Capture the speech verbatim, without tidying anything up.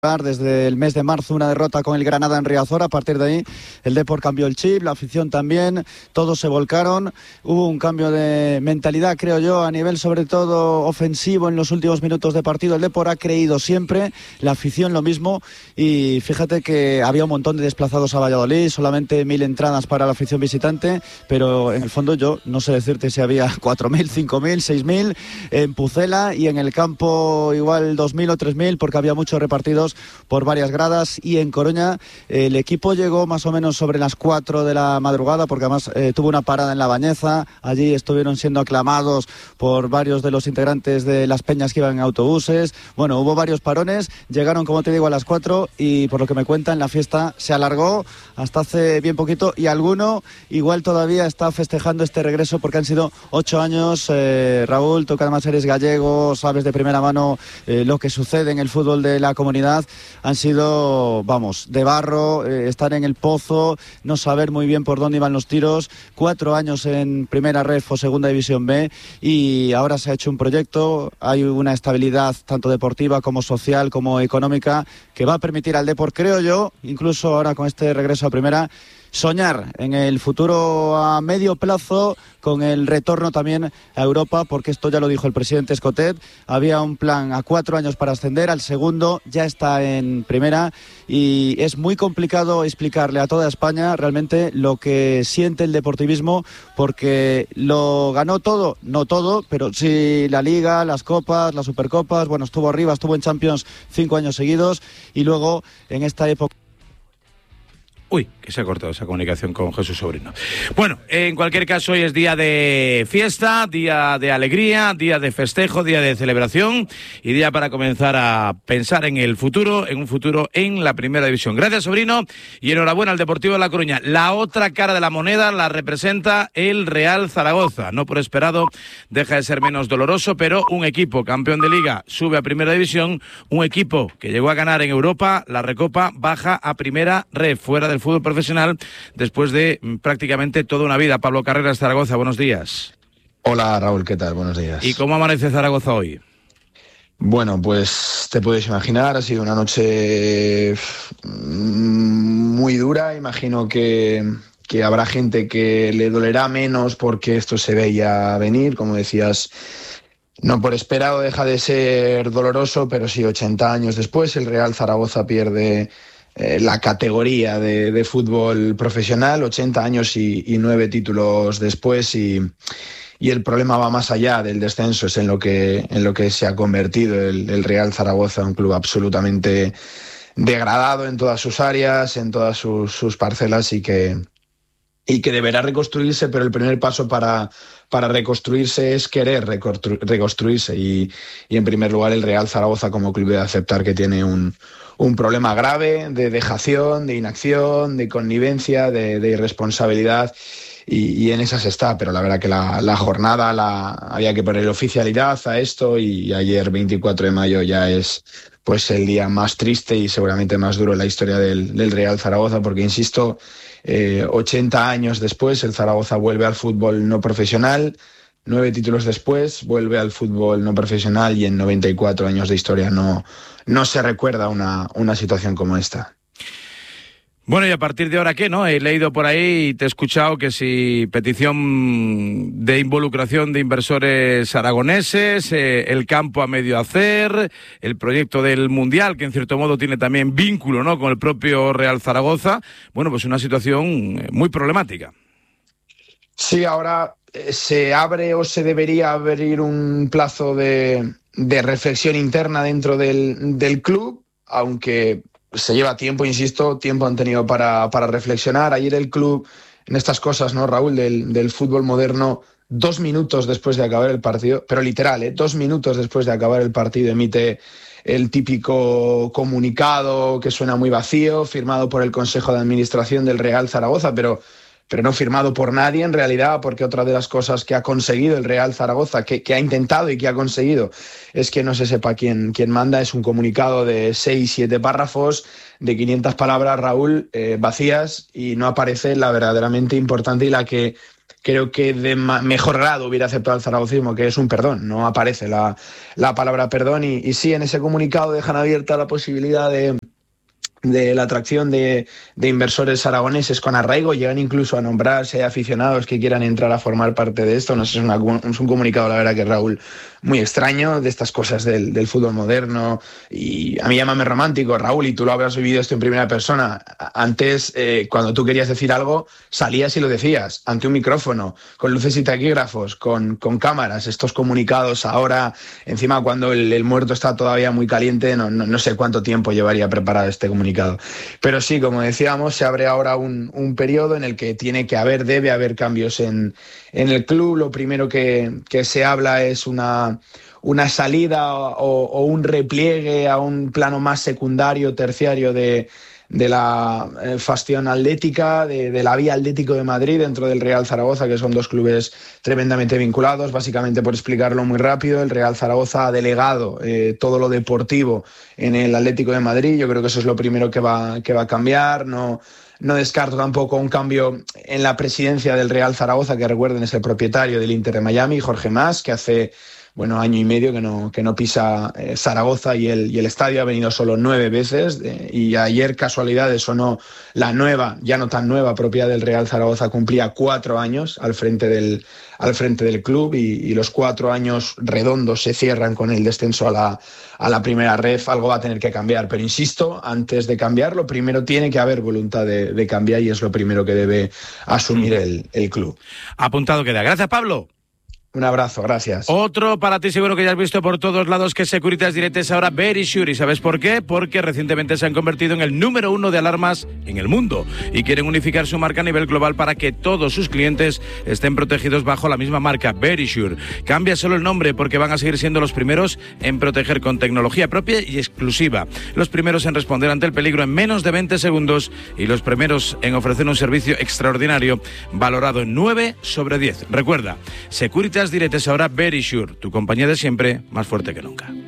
Desde el mes de marzo una derrota con el Granada en Riazor. A partir de ahí el Depor cambió el chip, la afición también, todos se volcaron, hubo un cambio de mentalidad, creo yo, a nivel sobre todo ofensivo en los últimos minutos de partido. El Depor ha creído siempre, la afición lo mismo, y fíjate que había un montón de desplazados a Valladolid, solamente mil entradas para la afición visitante, pero en el fondo yo no sé decirte si había cuatro mil, cinco mil, seis mil en Pucela, y en el campo igual dos mil o tres mil, porque había muchos repartidos por varias gradas. Y en Coruña el equipo llegó más o menos sobre las cuatro de la madrugada, porque además eh, tuvo una parada en La Bañeza. Allí estuvieron siendo aclamados por varios de los integrantes de las peñas que iban en autobuses. Bueno, hubo varios parones, llegaron, como te digo, a las cuatro, y por lo que me cuentan la fiesta se alargó hasta hace bien poquito, y alguno igual todavía está festejando este regreso, porque han sido ocho años. eh, Raúl, tú que además eres gallego, sabes de primera mano eh, lo que sucede en el fútbol de la comunidad. Han sido, vamos, de barro, eh, estar en el pozo, no saber muy bien por dónde iban los tiros. Cuatro años en Primera Ref o Segunda División B, y ahora se ha hecho un proyecto. Hay una estabilidad tanto deportiva como social como económica que va a permitir al Depor, creo yo, incluso ahora con este regreso a Primera, soñar en el futuro a medio plazo con el retorno también a Europa, porque esto ya lo dijo el presidente Escotet. Había un plan a cuatro años para ascender, al segundo ya está en Primera, y es muy complicado explicarle a toda España realmente lo que siente el deportivismo, porque lo ganó todo, no todo, pero sí la Liga, las Copas, las Supercopas. Bueno, estuvo arriba, estuvo en Champions cinco años seguidos, y luego en esta época... Uy, que se ha cortado esa comunicación con Jesús Sobrino. Bueno, en cualquier caso, hoy es día de fiesta, día de alegría, día de festejo, día de celebración, y día para comenzar a pensar en el futuro, en un futuro en la Primera División. Gracias, Sobrino, y enhorabuena al Deportivo de La Coruña. La otra cara de la moneda la representa el Real Zaragoza. No por esperado deja de ser menos doloroso, pero un equipo campeón de Liga sube a Primera División, un equipo que llegó a ganar en Europa la Recopa baja a Primera Ref, fuera del fútbol profesional, después de prácticamente toda una vida. Pablo Carreras, Zaragoza, buenos días. Hola, Raúl, ¿qué tal? Buenos días. ¿Y cómo amanece Zaragoza hoy? Bueno, pues te puedes imaginar, ha sido una noche muy dura. Imagino que, que habrá gente que le dolerá menos porque esto se veía venir, como decías. No por esperado deja de ser doloroso, pero sí, ochenta años después el Real Zaragoza pierde Eh, la categoría de, de fútbol profesional, ochenta años y, y nueve títulos después, y, y el problema va más allá del descenso, es en lo que, en lo que se ha convertido el, el Real Zaragoza, un club absolutamente degradado en todas sus áreas, en todas sus, sus parcelas, y que, y que deberá reconstruirse, pero el primer paso para, para reconstruirse es querer reconstru- reconstruirse, y, y en primer lugar el Real Zaragoza como club debe aceptar que tiene un un problema grave de dejación, de inacción, de connivencia, de, de irresponsabilidad, y, y en esas está. Pero la verdad que la, la jornada la, había que poner oficialidad a esto, y ayer, veinticuatro de mayo, ya es pues el día más triste y seguramente más duro en la historia del, del Real Zaragoza, porque, insisto, eh, ochenta años después el Zaragoza vuelve al fútbol no profesional. Nueve títulos después vuelve al fútbol no profesional, y en noventa y cuatro años de historia no, no se recuerda una, una situación como esta. Bueno, ¿y a partir de ahora qué, no? He leído por ahí y te he escuchado que si petición de involucración de inversores aragoneses, eh, el campo a medio hacer, el proyecto del Mundial, que en cierto modo tiene también vínculo, ¿no?, con el propio Real Zaragoza. Bueno, pues una situación muy problemática. Sí, ahora se abre o se debería abrir un plazo de, de reflexión interna dentro del, del club, aunque se lleva tiempo, insisto, tiempo han tenido para, para reflexionar. Ayer el club, en estas cosas, ¿no, Raúl?, del, del fútbol moderno, dos minutos después de acabar el partido, pero literal, ¿eh? dos minutos después de acabar el partido, emite el típico comunicado que suena muy vacío, firmado por el Consejo de Administración del Real Zaragoza, pero... pero no firmado por nadie en realidad, porque otra de las cosas que ha conseguido el Real Zaragoza, que, que ha intentado y que ha conseguido, es que no se sepa quién, quién manda. Es un comunicado de seis, siete párrafos, de quinientas palabras, Raúl, eh, vacías, y no aparece la verdaderamente importante y la que creo que de ma- mejor grado hubiera aceptado el zaragocismo, que es un perdón. No aparece la, la palabra perdón y, y sí, en ese comunicado dejan abierta la posibilidad de... de la atracción de, de inversores aragoneses con arraigo, llegan incluso a nombrarse aficionados que quieran entrar a formar parte de esto. No sé, es, una, es un comunicado, la verdad, que Raúl, muy extraño, de estas cosas del, del fútbol moderno, y a mí llámame romántico, Raúl, y tú lo habrás vivido esto en primera persona. Antes, eh, cuando tú querías decir algo, salías y lo decías, ante un micrófono, con luces y taquígrafos, con, con cámaras. Estos comunicados ahora, encima cuando el, el muerto está todavía muy caliente, no, no, no sé cuánto tiempo llevaría preparado este comunicado. Pero sí, como decíamos, se abre ahora un, un periodo en el que tiene que haber, debe haber cambios en, en el club. Lo primero que, que se habla es una, una salida o, o un repliegue a un plano más secundario, terciario de, de la eh, facción atlética, de, de la Vía Atlético de Madrid dentro del Real Zaragoza, que son dos clubes tremendamente vinculados. Básicamente, por explicarlo muy rápido, el Real Zaragoza ha delegado eh, todo lo deportivo en el Atlético de Madrid. Yo creo que eso es lo primero que va, que va a cambiar. No, no descarto tampoco un cambio en la presidencia del Real Zaragoza, que recuerden es el propietario del Inter de Miami, Jorge Mas, que hace... bueno, año y medio que no, que no pisa eh, Zaragoza y el, y el estadio. Ha venido solo nueve veces eh, y ayer, casualidades o no, la nueva, ya no tan nueva, propiedad del Real Zaragoza cumplía cuatro años al frente del, al frente del club y, y los cuatro años redondos se cierran con el descenso a la, a la primera ref. Algo va a tener que cambiar, pero insisto, antes de cambiar, lo primero tiene que haber voluntad de, de cambiar y es lo primero que debe asumir el, el club. Apuntado queda. Gracias, Pablo. Un abrazo, gracias. Otro para ti seguro que ya has visto por todos lados, que Securitas Direct es ahora Verisure. ¿Y sabes por qué? Porque recientemente se han convertido en el número uno de alarmas en el mundo y quieren unificar su marca a nivel global para que todos sus clientes estén protegidos bajo la misma marca, Verisure. Cambia solo el nombre porque van a seguir siendo los primeros en proteger con tecnología propia y exclusiva, los primeros en responder ante el peligro en menos de veinte segundos y los primeros en ofrecer un servicio extraordinario valorado en nueve sobre diez. Recuerda, Securitas Direct es ahora Verisure, tu compañía de siempre, más fuerte que nunca.